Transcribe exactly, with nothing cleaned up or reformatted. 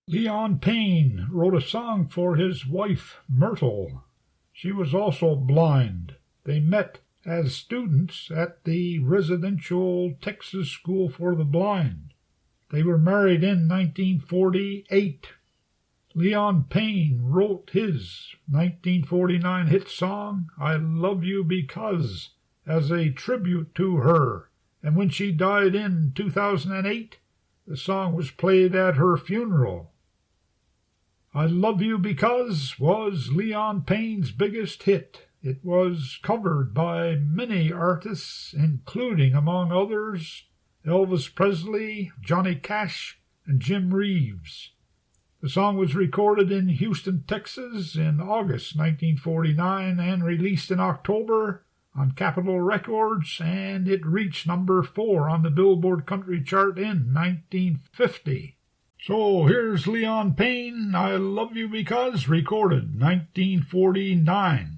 Leon Payne wrote a song for his wife, Myrtle. She was also blind. They met as students at the residential Texas School for the Blind. They were married in nineteen forty-eight. Leon Payne wrote his nineteen forty-nine hit song, I Love You Because, as a tribute to her, and when she died in two thousand eight, the song was played at her funeral. I Love You Because was Leon Payne's biggest hit. It was covered by many artists, including, among others, Elvis Presley, Johnny Cash, and Jim Reeves. The song was recorded in Houston, Texas in August nineteen forty-nine and released in October on Capitol Records, and it reached number four on the Billboard Country Chart in nineteen fifty. So here's Leon Payne, I Love You Because, recorded nineteen forty-nine.